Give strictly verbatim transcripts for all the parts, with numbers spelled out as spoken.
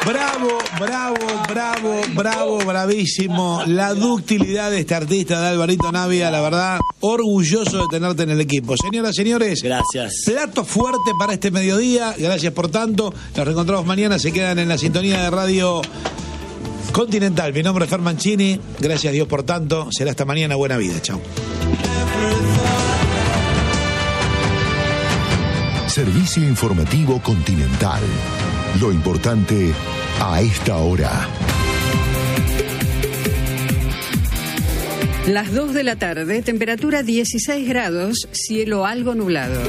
Bravo, bravo, bravo, bravo, bravísimo. La ductilidad de este artista de Alvarito Navia, la verdad, orgulloso de tenerte en el equipo. Señoras, señores, gracias. Plato fuerte para este mediodía. Gracias por tanto. Nos reencontramos mañana. Se quedan en la sintonía de Radio Continental. Mi nombre es Fer Mancini. Gracias Dios por tanto. Será hasta mañana. Buena vida. Chao. Servicio informativo Continental. Lo importante a esta hora. Las dos de la tarde, temperatura dieciséis grados, cielo algo nublado.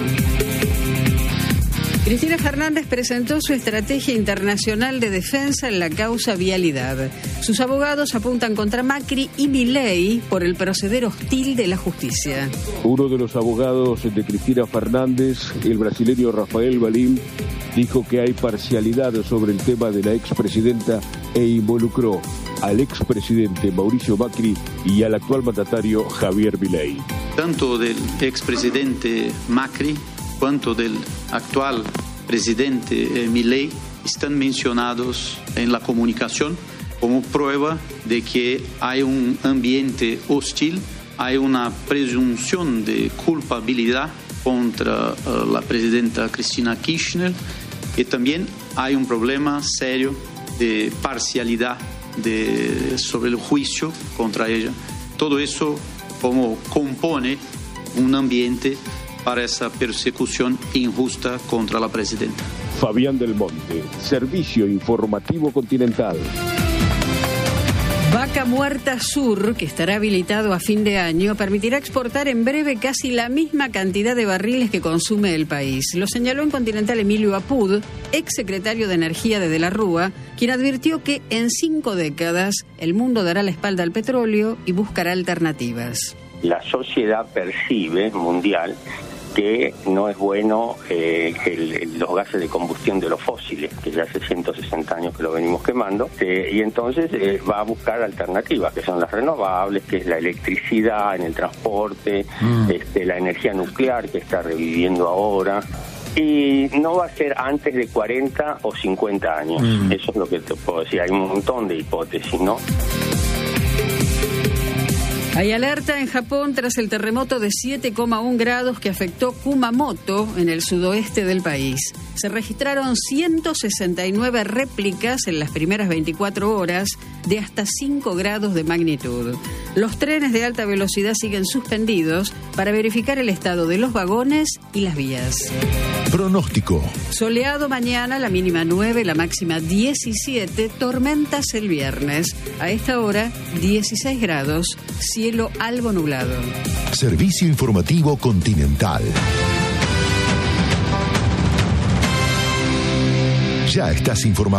Cristina Fernández presentó su estrategia internacional de defensa en la causa vialidad. Sus abogados apuntan contra Macri y Milei por el proceder hostil de la justicia. Uno de los abogados de Cristina Fernández, el brasileño Rafael Valim, dijo que hay parcialidad sobre el tema de la expresidenta e involucró al expresidente Mauricio Macri y al actual mandatario Javier Milei. Tanto del expresidente Macri cuanto del actual presidente eh, Milei están mencionados en la comunicación como prueba de que hay un ambiente hostil, hay una presunción de culpabilidad contra uh, la presidenta Cristina Kirchner y también hay un problema serio de parcialidad de, sobre el juicio contra ella. Todo eso como compone un ambiente para esa persecución injusta contra la presidenta. Fabián del Monte, Servicio Informativo Continental. Vaca Muerta Sur, que estará habilitado a fin de año, permitirá exportar en breve casi la misma cantidad de barriles que consume el país. Lo señaló en Continental Emilio Apud, exsecretario de Energía de De la Rúa, quien advirtió que en cinco décadas el mundo dará la espalda al petróleo y buscará alternativas. La sociedad percibe mundial que no es bueno eh, el, el, los gases de combustión de los fósiles, que ya hace ciento sesenta años que lo venimos quemando, eh, y entonces eh, va a buscar alternativas, que son las renovables, que es la electricidad en el transporte, mm. este, la energía nuclear que está reviviendo ahora, y no va a ser antes de cuarenta o cincuenta años. Mm. Eso es lo que te puedo decir, hay un montón de hipótesis, ¿no? Hay alerta en Japón tras el terremoto de siete coma uno grados que afectó Kumamoto, en el sudoeste del país. Se registraron ciento sesenta y nueve réplicas en las primeras veinticuatro horas de hasta cinco grados de magnitud. Los trenes de alta velocidad siguen suspendidos para verificar el estado de los vagones y las vías. Pronóstico. Soleado mañana, la mínima nueve, la máxima diecisiete, tormentas el viernes. A esta hora, dieciséis grados, cielo algo nublado. Servicio Informativo Continental. Ya estás informado.